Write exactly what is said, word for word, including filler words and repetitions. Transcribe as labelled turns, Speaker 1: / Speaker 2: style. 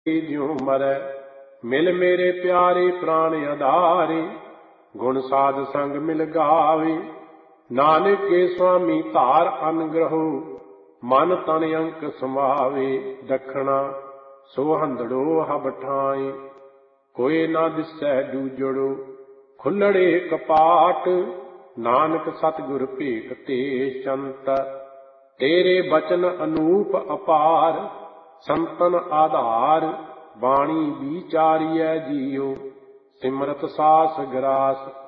Speaker 1: ज्यों मरै मिल मेरे प्यारे प्राण आधारे। गुण साध संग मिल गावे नानक के स्वामी धार अनुग्रहो। मन तन अंक समावे दखना सोहंदड़ो हब ठाए। कोई ना दिसै दूजड़ो खुलड़े कपाट। नानक सतगुर भेट ते संत तेरे बचन अनूप अपार। संतन आधार बाणी विचारिय जियो सिमरत सास ग्रास